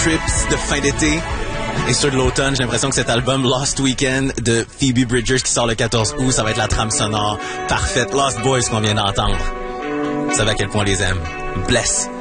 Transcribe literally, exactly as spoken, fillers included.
trips de fin d'été. Et ceux de l'automne, j'ai l'impression que cet album Lost Weekend de Phoebe Bridgers qui sort le quatorze août, ça va être la trame sonore parfaite. Lost Boys qu'on vient d'entendre. Vous savez à quel point on les aime. Bless.